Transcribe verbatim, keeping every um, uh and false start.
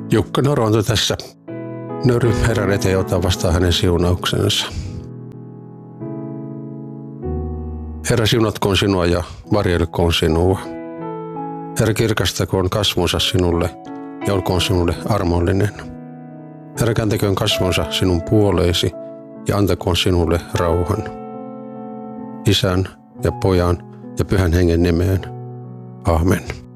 Jukka Noronta tässä. Nöry Herran eteen ja ota vastaan hänen siunauksensa. Herra, siunatkoon sinua ja varjelkoon sinua. Herra, kirkastakoon kasvonsa sinulle ja olkoon sinulle armollinen. Herra, kääntäköön kasvonsa sinun puoleesi ja antakoon sinulle rauhan. Isän ja Pojan ja Pyhän Hengen nimeen. Aamen.